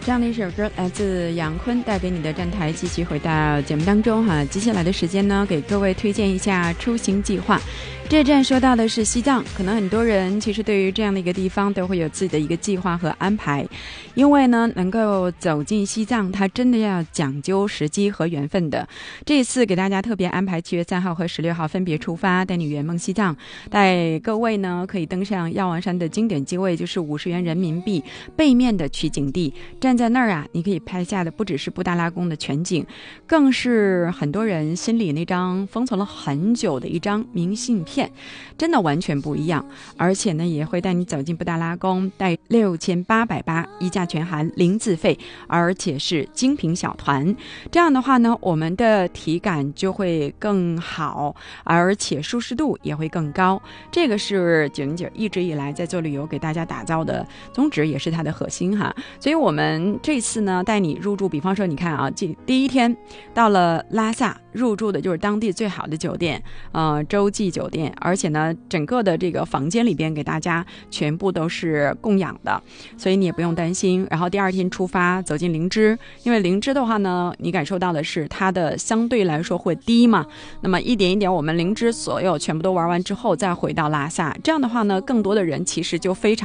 这样的一首歌来自杨坤带给你的站台，继续回到节目当中哈。接下来的时间呢，给各位推荐一下出行计划。这站说到的是西藏，可能很多人其实对于这样的一个地方都会有自己的一个计划和安排，因为呢能够走进西藏，它真的要讲究时机和缘分的。这一次给大家特别安排7月3号和16号分别出发，带你圆梦西藏，带各位呢可以登上药王山的经典机位，就是50元人民币背面的取景地，站在那儿啊，你可以拍下的不只是布达拉宫的全景，更是很多人心里那张封存了很久的一张明信片，真的完全不一样。而且呢也会带你走进布达拉宫，带6880一价全含零自费，而且是精品小团。这样的话呢，我们的体感就会更好，而且舒适度也会更高。这个是909一直以来在做旅游给大家打造的宗旨，也是它的核心哈。所以我们这次呢带你入住，比方说你看啊，第一天到了拉萨，入住的就是当地最好的酒店，洲际酒店，而且呢整个的这个房间里边给大家全部都是供养的，所以你也不用担心。然后第二天出发走进灵芝，因为灵芝的话呢，你感受到的是它的相对来说会低嘛，那么一点一点我们灵芝所有全部都玩完之后再回到拉萨，这样的话呢更多的人其实就非常